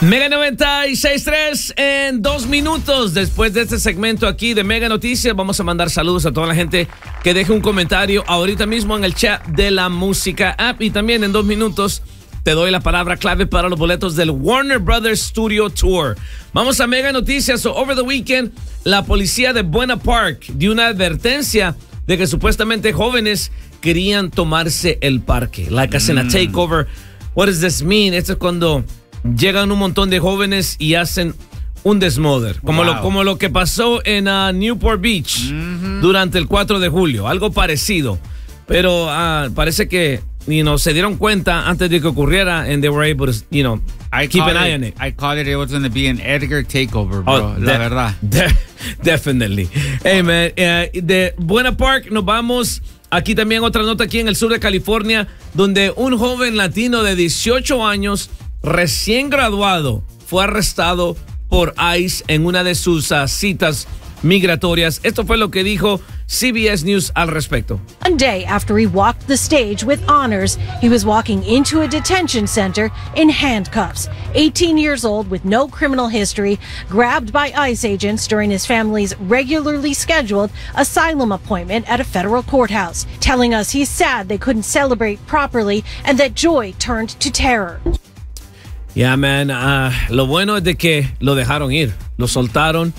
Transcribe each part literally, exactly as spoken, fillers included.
Mega noventa y seis punto tres en dos minutos. Después de este segmento aquí de Mega Noticias, vamos a mandar saludos a toda la gente que deje un comentario ahorita mismo en el chat de la Música App. Y también en dos minutos te doy la palabra clave para los boletos del Warner Brothers Studio Tour. Vamos a Mega Noticias. So, over the weekend, la policía de Buena Park dio una advertencia de que supuestamente jóvenes querían tomarse el parque. Like hacen a takeover. What does this mean? Esto es cuando llegan un montón de jóvenes y hacen un desmoder, como, wow. lo, como lo que pasó en uh, Newport Beach mm-hmm. durante el cuatro de julio, algo parecido, pero uh, parece que you know, se dieron cuenta antes de que ocurriera and they were able to you know, I keep an it, eye on it. I called it it was going to be an Edgar takeover, bro, oh, la de, verdad. De, definitely. Hey, man, uh, de Buena Park nos vamos. Aquí también otra nota aquí en el sur de California, donde un joven latino de dieciocho años recién graduado fue arrestado por ICE en una de sus uh, citas migratorias. Esto fue lo que dijo C B S News al respecto. One day after he walked the stage with honors, he was walking into a detention center in handcuffs. eighteen years old with no criminal history, grabbed by ICE agents during his family's regularly scheduled asylum appointment at a federal courthouse, telling us he's sad they couldn't celebrate properly and that joy turned to terror. Yeah, man. Uh, lo bueno es de que lo dejaron ir, lo soltaron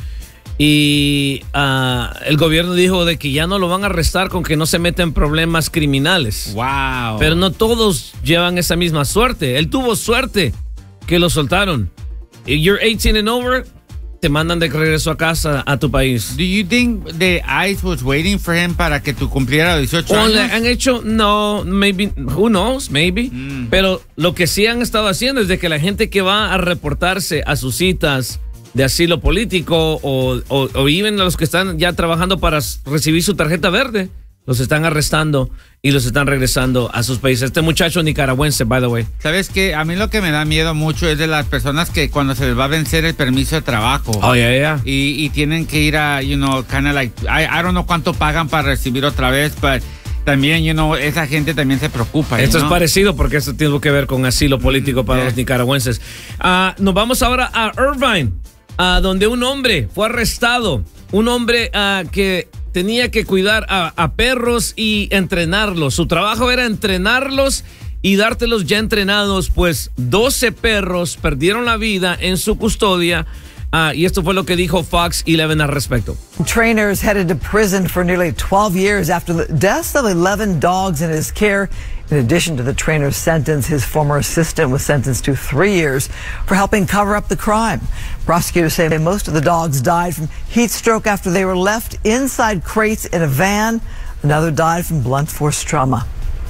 y uh, el gobierno dijo de que ya no lo van a arrestar con que no se meta en problemas criminales. Wow. Pero no todos llevan esa misma suerte. Él tuvo suerte que lo soltaron. If you're eighteen and over, te mandan de regreso a casa a tu país. Do you think the ICE was waiting for him para que tú cumpliera dieciocho o años? Le han hecho, no, maybe, who knows, maybe. Mm. Pero lo que sí han estado haciendo es de que la gente que va a reportarse a sus citas de asilo político o, o, o even los que están ya trabajando para recibir su tarjeta verde, los están arrestando y los están regresando a sus países. Este muchacho nicaragüense, by the way. ¿Sabes qué? A mí lo que me da miedo mucho es de las personas que cuando se les va a vencer el permiso de trabajo. Oh, yeah, yeah. Y, y tienen que ir a, you know, kind of like, I, I don't know cuánto pagan para recibir otra vez, pero también, you know, esa gente también se preocupa. Esto ¿no? es parecido porque esto tiene que ver con asilo político para yeah. los nicaragüenses. Uh, nos vamos ahora a Irvine, uh, donde un hombre fue arrestado. Un hombre uh, que tenía que cuidar a, a perros y entrenarlos. Su trabajo era entrenarlos y dártelos ya entrenados, pues doce perros perdieron la vida en su custodia. Uh, y esto fue lo que dijo Fox eleven al respecto. Trainers headed to prison for nearly twelve years after the deaths of eleven dogs in his care. In addition to the trainer's sentence, his former assistant was sentenced to three years for helping cover up the crime. Prosecutors say most of the dogs died from heat stroke after they were left inside crates in a van. Another died from blunt force trauma.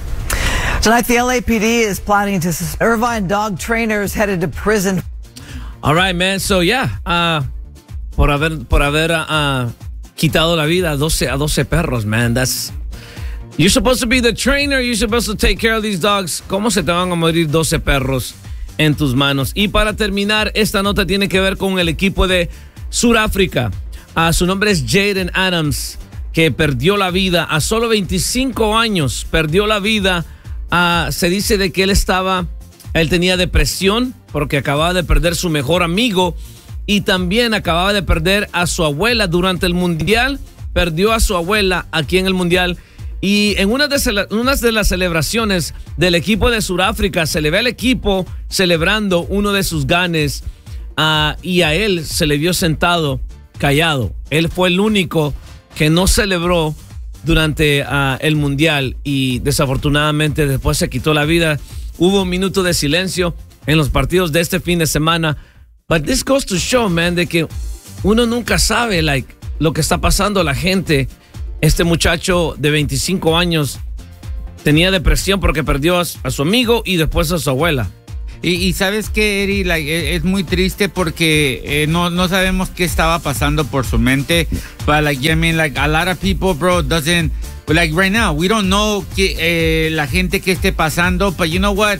Tonight, the L A P D is planning to suspend Irvine dog trainers headed to prison. All right, man. So, yeah, uh, por haber, por haber uh, quitado la vida a doce, a doce perros, man. That's... You're supposed to be the trainer. You're supposed to take care of these dogs. ¿Cómo se te van a morir doce perros en tus manos? Y para terminar, esta nota tiene que ver con el equipo de Sudáfrica. Uh, su nombre es Jaden Adams, que perdió la vida a solo veinticinco años. Perdió la vida. Uh, se dice de que él estaba... Él tenía depresión porque acababa de perder su mejor amigo y también acababa de perder a su abuela durante el mundial. Perdió a su abuela aquí en el mundial. Y en una de, una de las celebraciones del equipo de Sudáfrica se le ve al equipo celebrando uno de sus ganes uh, y a él se le vio sentado, callado. Él fue el único que no celebró durante uh, el mundial y desafortunadamente después se quitó la vida. Hubo un minuto de silencio en los partidos de este fin de semana. But this goes to show, man, de que uno nunca sabe like, lo que está pasando a la gente. Este muchacho de veinticinco años tenía depresión porque perdió a, a su amigo y después a su abuela. Y, y sabes qué, Eri, like, es muy triste porque eh, no, no sabemos qué estaba pasando por su mente. But like, I mean, like, a lot of people, bro, doesn't, like right now, we don't know que, eh, la gente que esté pasando, but you know what?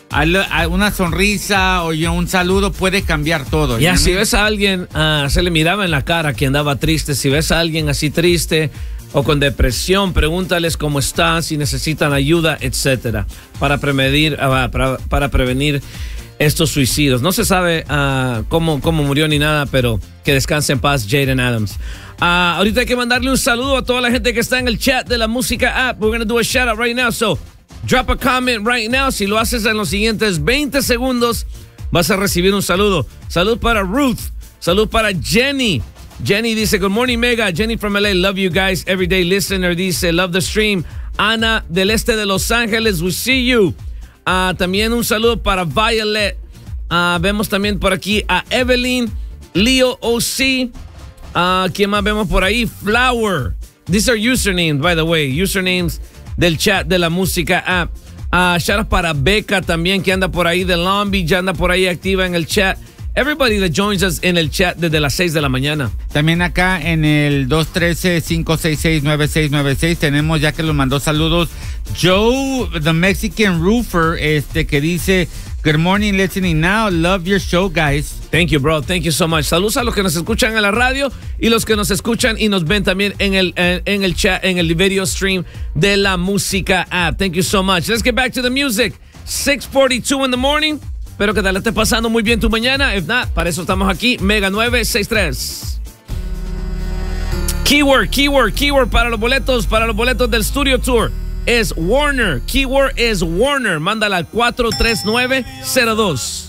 Una sonrisa o un saludo puede cambiar todo. Ya, si ves a alguien, uh, se le miraba en la cara que andaba triste. Si ves a alguien así triste o con depresión, pregúntales cómo están, si necesitan ayuda, etcétera, para prevenir, uh, para, para prevenir estos suicidios. No se sabe uh, cómo, cómo murió ni nada, pero que descanse en paz Jaden Adams. Uh, ahorita hay que mandarle un saludo a toda la gente que está en el chat de la música app. We're going to do a shout out right now. So, drop a comment right now. Si lo haces en los siguientes veinte segundos, vas a recibir un saludo. Salud para Ruth. Salud para Jenny. Jenny dice, good morning, Mega. Jenny from L A, love you guys. Everyday listener dice, love the stream. Ana del este de Los Ángeles, we see you. Uh, también un saludo para Violet. Uh, vemos también por aquí a Evelyn, Leo O C. Uh, ¿Quién más vemos por ahí? Flower. These are usernames, by the way. Usernames del chat de la música app. Uh, shout out para Becca también, que anda por ahí de Long Beach, ya anda por ahí activa en el chat. Everybody that joins us en el chat desde las seis de la mañana. También acá en el dos uno tres, cinco seis seis, nueve seis nueve seis tenemos, ya que nos mandó saludos, Joe, the Mexican Roofer, este que dice, good morning, listening now, love your show, guys. Thank you, bro. Thank you so much. Saludos a los que nos escuchan en la radio y los que nos escuchan y nos ven también en el, en, en el chat, en el video stream de la música app. Thank you so much. Let's get back to the music. six forty-two in the morning. Espero que te la estés pasando muy bien tu mañana. If not, para eso estamos aquí. Mega nueve seis tres. Keyword, keyword, keyword para los boletos, para los boletos del Studio Tour es Warner. Keyword es Warner. Mándala al cuatro tres nueve cero dos.